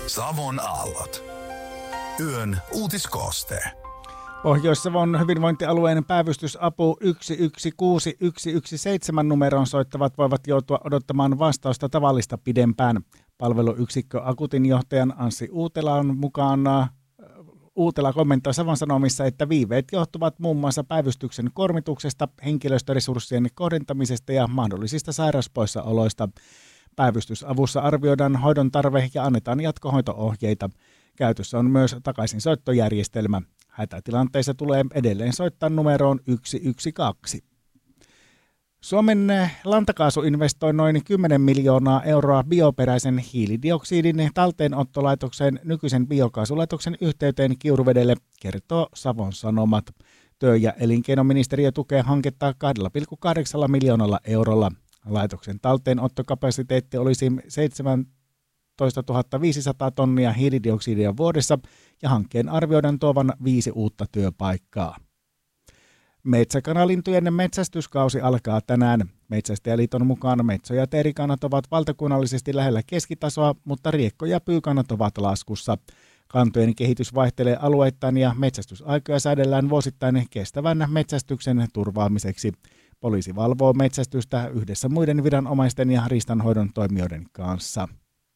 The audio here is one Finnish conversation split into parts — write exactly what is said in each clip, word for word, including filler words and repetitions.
Savon aallot. Yön uutiskooste. Pohjois-Savon hyvinvointialueen päivystysapu yksi yksi kuusi yksi yksi seitsemän numeroon soittavat voivat joutua odottamaan vastausta tavallista pidempään. Palveluyksikkö Akutin johtajan Anssi Uutelan mukaan Uutela kommentoi Savon Sanomissa, että viiveet johtuvat muun muassa päivystyksen kuormituksesta, henkilöstöresurssien kohdentamisesta ja mahdollisista sairauspoissaoloista. Päivystysavussa arvioidaan hoidon tarve ja annetaan jatkohoito-ohjeita. Käytössä on myös takaisinsoittojärjestelmä. Hätätilanteissa tulee edelleen soittaa numeroon yksi yksi kaksi. Suomen Lantakaasu investoi noin kymmenen miljoonaa euroa bioperäisen hiilidioksidin talteenottolaitoksen nykyisen biokaasulaitoksen yhteyteen Kiuruvedelle, kertoo Savon Sanomat. Työ- ja elinkeinoministeriö tukee hanketta kaksi pilkku kahdeksan miljoonalla eurolla. Laitoksen talteenottokapasiteetti olisi seitsemäntoistatuhatta viisisataa tonnia hiilidioksidia vuodessa ja hankkeen arvioidaan tuovan viisi uutta työpaikkaa. Metsäkanalintujen metsästyskausi alkaa tänään. Metsästäjäliiton mukaan metso- ja teerikannat ovat valtakunnallisesti lähellä keskitasoa, mutta riekko- ja pyykannat ovat laskussa. Kantojen kehitys vaihtelee alueittain ja metsästysaikoja säädellään vuosittain kestävän metsästyksen turvaamiseksi. Poliisi valvoo metsästystä yhdessä muiden viranomaisten ja riistanhoidon toimijoiden kanssa.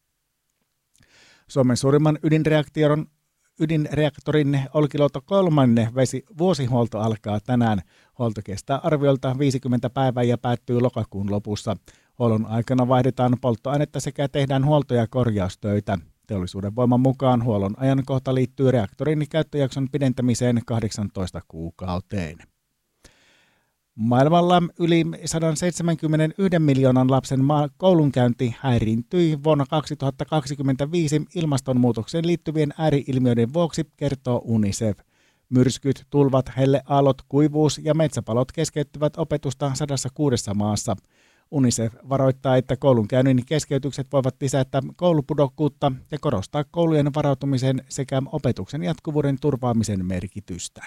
Suomen suurimman ydinreaktorin, ydinreaktorin Olkiluoto kolmannen vuosihuolto alkaa tänään. Huolto kestää arviolta viisikymmentä päivää ja päättyy lokakuun lopussa. Huollon aikana vaihdetaan polttoainetta sekä tehdään huolto- ja korjaustöitä. Teollisuuden voiman mukaan huollon ajankohta liittyy reaktorin käyttöjakson pidentämiseen kahdeksantoista kuukauteen. Maailmalla yli sata seitsemänkymmentäyksi miljoonan lapsen koulunkäynti häiriintyi vuonna kaksituhattakaksikymmentäviisi ilmastonmuutokseen liittyvien ääri-ilmiöiden vuoksi, kertoo UNICEF. Myrskyt, tulvat, helleaallot, kuivuus ja metsäpalot keskeyttivät opetusta sadassa kuudessa maassa. UNICEF varoittaa, että koulunkäynnin keskeytykset voivat lisätä koulupudokkuutta ja korostaa koulujen varautumisen sekä opetuksen jatkuvuuden turvaamisen merkitystä.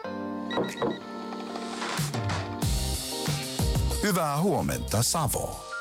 Hyvää huomenta, Savo.